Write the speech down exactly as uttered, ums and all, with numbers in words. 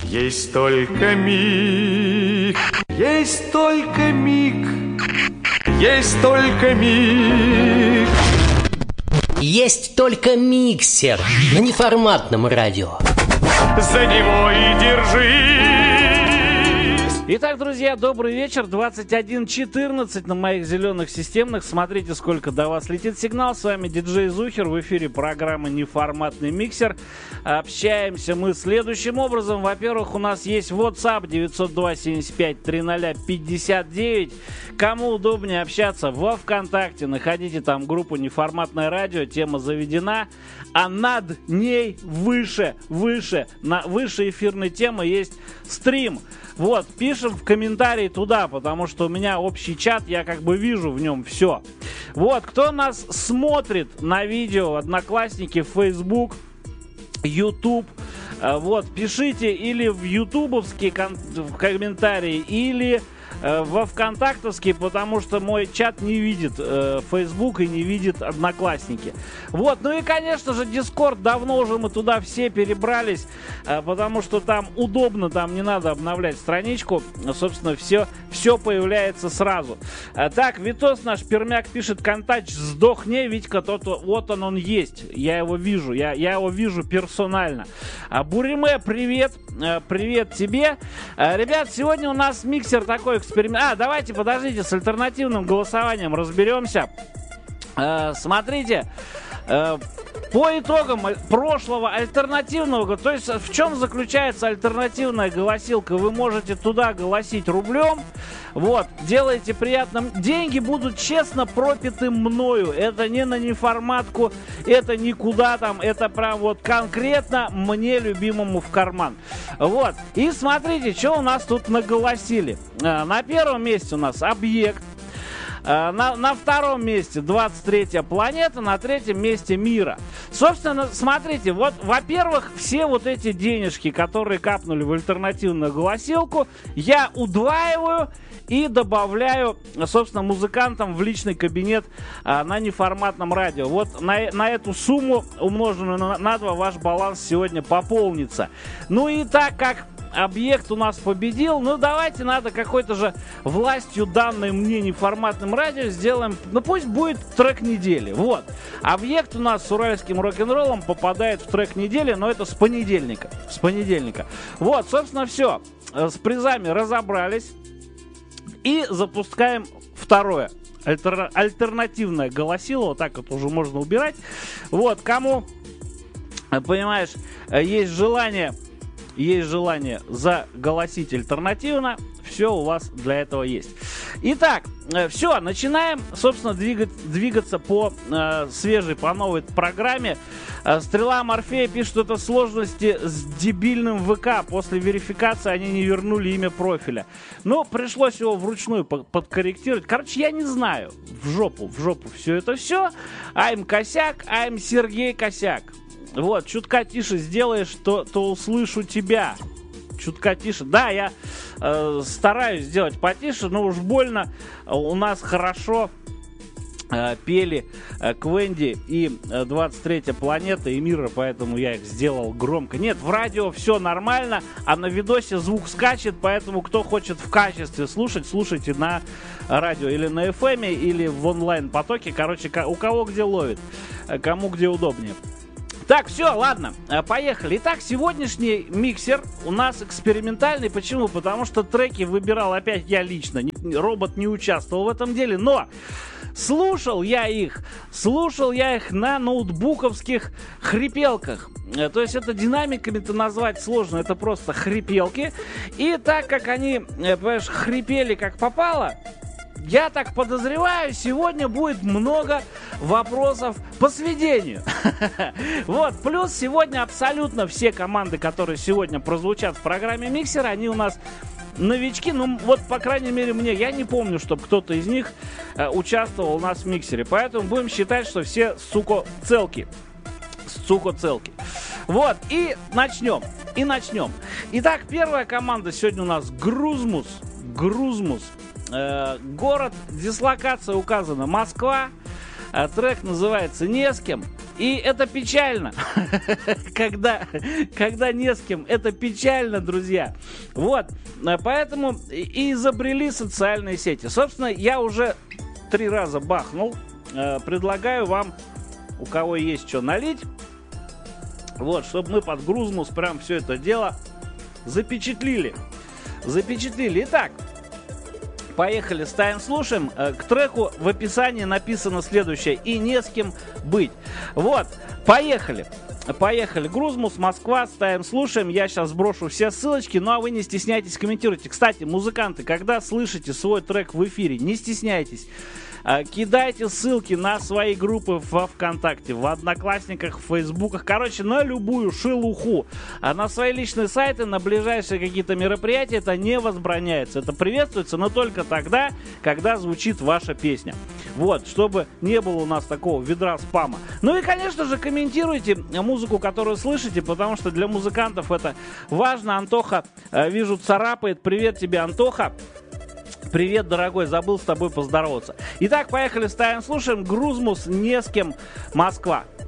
Есть только миг, есть только миг, есть только миг. Есть только миксер на неформатном радио. За него и держись. Итак, друзья, добрый вечер. двадцать один четырнадцать на моих зеленых системных. Смотрите, сколько до вас летит сигнал. С вами диджей Зухер. В эфире программа «Неформатный миксер». Общаемся мы следующим образом. Во-первых, у нас есть WhatsApp девятьсот два семьдесят пять тридцать пятьдесят девять. Кому удобнее общаться, во ВКонтакте. Находите там группу «Неформатное радио». Тема заведена. А над ней выше, выше, на выше эфирной темы есть стрим. Вот, пишем в комментарии туда, потому что у меня общий чат, я как бы вижу в нем все. Вот, кто нас смотрит на видео, Одноклассники, Facebook, YouTube, вот, пишите или в ютубовские кон- в комментарии, или э, во ВКонтактовские, потому что мой чат не видит э, Facebook и не видит Одноклассники. Вот, ну и, конечно же, Discord, давно уже мы туда все перебрались, э, потому что там удобно, там не надо обновлять страничку, собственно, все, все появляется сразу. А, так, Витос наш Пермяк пишет: «Контач, сдохни, Витька, тот, вот он, он есть, я его вижу, я, я его вижу персонально». А, Буриме, привет, э, привет тебе. Э, ребят, сегодня у нас миксер такой эксперимент. А, давайте, подождите, с альтернативным голосованием разберемся. Э, смотрите, э, по итогам прошлого альтернативного, то есть в чем заключается альтернативная голосилка? Вы можете туда голосить рублем, вот, делаете приятным. Деньги будут честно пропиты мною. Это не на неформатку, это никуда там, это прям вот конкретно мне, любимому, в карман. Вот, и смотрите, что у нас тут наголосили. На первом месте у нас «Объект». На, на втором месте двадцать третья планета, на третьем месте «Мира». Собственно, смотрите, вот, во-первых, все вот эти денежки, которые капнули в альтернативную голосилку, я удваиваю и добавляю, собственно, музыкантам в личный кабинет а, на неформатном радио. Вот на, на эту сумму, умноженную на, на два, ваш баланс сегодня пополнится. Ну и так как «Объект» у нас победил, ну давайте, надо какой-то же властью данной мне неформатным радио сделаем, ну пусть будет трек недели. Вот, «Объект» у нас с уральским рок-н-роллом попадает в трек недели, но это с понедельника, с понедельника. Вот, собственно, все, с призами разобрались и запускаем второе, альтер... альтернативное голосило, вот так вот уже можно убирать. Вот, кому, понимаешь, есть желание... Есть желание заголосить альтернативно, все у вас для этого есть. Итак, все, начинаем, собственно, двигать, двигаться по э, свежей, по новой программе. Э, Стрела Морфея пишет, что это сложности с дебильным ВК. После верификации они не вернули имя профиля. Но пришлось его вручную подкорректировать. Короче, я не знаю. В жопу, в жопу все это все. Айм Косяк, айм Сергей Косяк. Вот, чутка тише сделаешь, то, то услышу тебя. Чутка тише. Да, я э, стараюсь сделать потише, но уж больно у нас хорошо э, пели э, Квенди и э, двадцать третья планета и Мира, поэтому я их сделал громко. Нет, в радио все нормально, а на видосе звук скачет, поэтому кто хочет в качестве слушать, слушайте на радио или на эф эм, или в онлайн-потоке. Короче, у кого где ловит, кому где удобнее. Так, все, ладно, поехали. Итак, сегодняшний миксер у нас экспериментальный. Почему? Потому что треки выбирал опять я лично. Робот не участвовал в этом деле, но слушал я их, слушал я их на ноутбуковских хрипелках. То есть это динамиками-то назвать сложно, это просто хрипелки. И так как они, понимаешь, хрипели как попало, я так подозреваю, сегодня будет много вопросов по сведению. Вот, плюс сегодня абсолютно все команды, которые сегодня прозвучат в программе «Миксер», они у нас новички. Ну, вот, по крайней мере, мне, я не помню, чтобы кто-то из них э, участвовал у нас в «Миксере». Поэтому будем считать, что все, сука, целки. Сука, целки. Вот, и начнем. И начнем. Итак, первая команда сегодня у нас Грузмус. Грузмус. Э, город, дислокация указана Москва. Э, трек называется «Не с кем». И это печально, когда, когда не с кем. Это печально, друзья. Вот, поэтому и изобрели социальные сети. Собственно, я уже три раза бахнул. Предлагаю вам, у кого есть что налить, вот, чтобы мы под Грузмус прям все это дело запечатлили. Запечатлили. Итак, поехали, ставим, слушаем. К треку в описании написано следующее: и не с кем быть. Вот, поехали. Поехали. Грузмус, Москва, ставим, слушаем. Я сейчас сброшу все ссылочки, ну а вы не стесняйтесь, комментируйте. Кстати, музыканты, когда слышите свой трек в эфире, не стесняйтесь. Кидайте ссылки на свои группы во ВКонтакте, в Одноклассниках, в Фейсбуках. Короче, на любую шелуху. А на свои личные сайты, на ближайшие какие-то мероприятия это не возбраняется. Это приветствуется, но только тогда, когда звучит ваша песня. Вот, чтобы не было у нас такого ведра спама. Ну и, конечно же, комментируйте музыку, которую слышите, потому что для музыкантов это важно. Антоха, вижу, царапает. Привет тебе, Антоха. Привет, дорогой, забыл с тобой поздороваться. Итак, поехали, ставим, слушаем. Грузмус, не с кем, Москва.